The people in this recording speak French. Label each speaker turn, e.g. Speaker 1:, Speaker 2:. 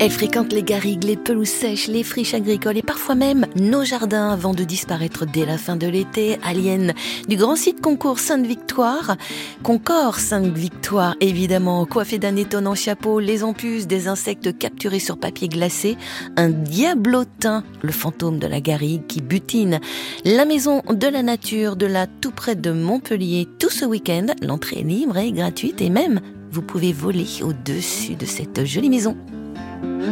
Speaker 1: Elle fréquente les garrigues, les pelouses sèches, les friches agricoles et parfois même nos jardins avant de disparaître dès la fin de l'été. Alienne du grand site Concors Sainte-Victoire. Concors Sainte-Victoire, évidemment, coiffée d'un étonnant chapeau, les empuses des insectes capturés sur papier glacé, un diablotin, le fantôme de la garrigue qui butine. La maison de la nature de là tout près de Montpellier. Tout ce week-end, l'entrée est libre et gratuite et même vous pouvez voler au-dessus de cette jolie maison.